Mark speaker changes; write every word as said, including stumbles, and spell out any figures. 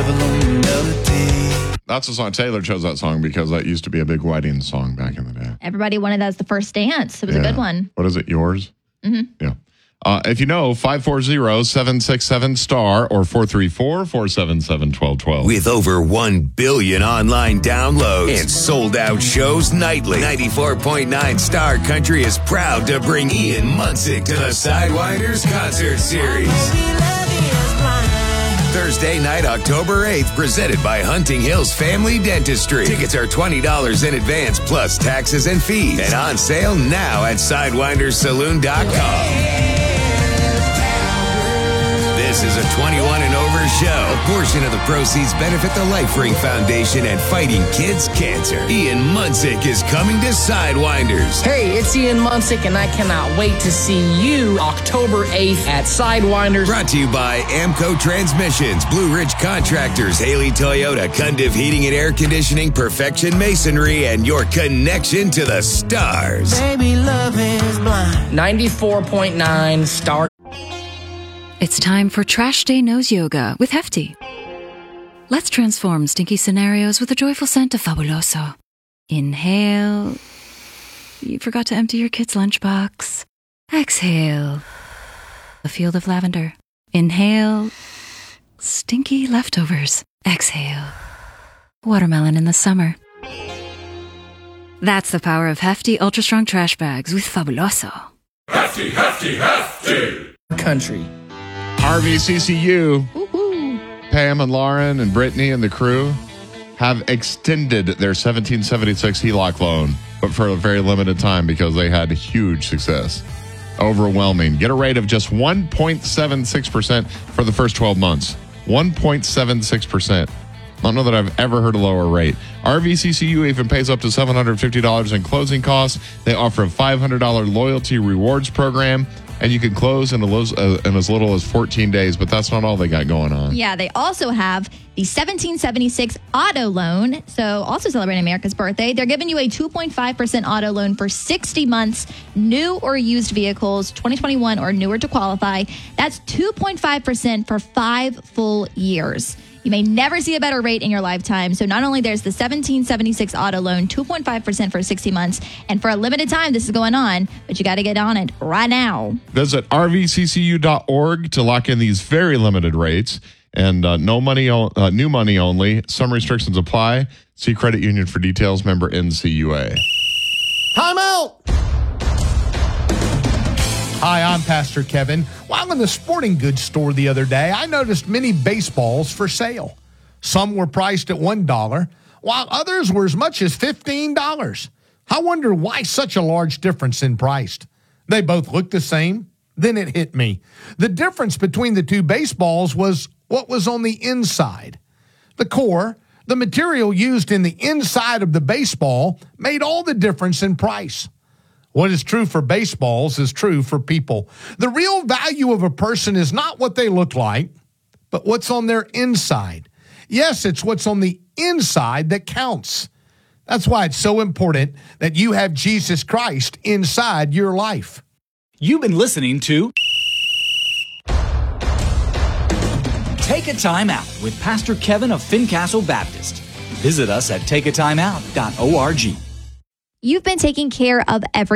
Speaker 1: lovely melody.
Speaker 2: That's the song. Taylor chose that song because that used to be a big wedding song back in the day.
Speaker 3: Everybody wanted that as the first dance. It was
Speaker 2: Yeah.
Speaker 3: a good one.
Speaker 2: What is it, yours?
Speaker 3: Mm-hmm.
Speaker 2: Yeah. Uh, if you know, five four zero, seven six seven, STAR or four three four, four seven seven, one two one two.
Speaker 4: With over one billion online downloads and sold-out shows nightly, ninety-four point nine Star Country is proud to bring Ian Munsick to the Sidewinders Concert Series. Thursday night, October eighth, presented by Hunting Hills Family Dentistry. Tickets are twenty dollars in advance, plus taxes and fees. And on sale now at sidewinders saloon dot com. This is a twenty-one and over show. A portion of the proceeds benefit the Life Ring Foundation and Fighting Kids Cancer. Ian Munsick is coming to Sidewinders.
Speaker 5: Hey, it's Ian Munsick, and I cannot wait to see you October eighth at Sidewinders.
Speaker 4: Brought to you by Amco Transmissions, Blue Ridge Contractors, Haley Toyota, Cundiff Heating and Air Conditioning, Perfection Masonry, and your connection to the stars.
Speaker 1: Baby, love is blind.
Speaker 5: ninety-four point nine Star.
Speaker 6: It's time for Trash Day Nose Yoga with Hefty. Let's transform stinky scenarios with the joyful scent of Fabuloso. Inhale. You forgot to empty your kid's lunchbox. Exhale. A field of lavender. Inhale. Stinky leftovers. Exhale. Watermelon in the summer. That's the power of Hefty Ultra Strong Trash Bags with Fabuloso.
Speaker 7: Hefty, hefty, hefty.
Speaker 5: Country.
Speaker 2: R V C C U, Pam and Lauren and Brittany and the crew have extended their seventeen seventy-six H E L O C loan, but for a very limited time because they had huge success. Overwhelming. Get a rate of just one point seven six percent for the first twelve months. one point seven six percent. I don't know that I've ever heard a lower rate. R V C C U even pays up to seven hundred fifty dollars in closing costs. They offer a five hundred dollars loyalty rewards program. And you can close in, a lo- uh, in as little as fourteen days, but that's not all they got going on.
Speaker 3: Yeah, they also have the seventeen seventy-six auto loan. So also celebrating America's birthday. They're giving you a two point five percent auto loan for sixty months, new or used vehicles, twenty twenty-one or newer to qualify. That's two point five percent for five full years. You may never see a better rate in your lifetime. So not only there's the seventeen seventy-six auto loan, two point five percent for sixty months. And for a limited time, this is going on. But you got to get on it right now.
Speaker 2: Visit R V C C U dot org to lock in these very limited rates. And uh, no money, o- uh, new money only. Some restrictions apply. See Credit Union for details. Member N C U A.
Speaker 8: Time out! Hi, I'm Pastor Kevin. While in the sporting goods store the other day, I noticed many baseballs for sale. Some were priced at one dollar, while others were as much as fifteen dollars. I wonder why such a large difference in price. They both looked the same. Then it hit me. The difference between the two baseballs was what was on the inside. The core, the material used in the inside of the baseball, made all the difference in price. What is true for baseballs is true for people. The real value of a person is not what they look like, but what's on their inside. Yes, it's what's on the inside that counts. That's why it's so important that you have Jesus Christ inside your life.
Speaker 9: You've been listening to Take a Time Out with Pastor Kevin of Fincastle Baptist. Visit us at take a time out dot org.
Speaker 3: You've been taking care of every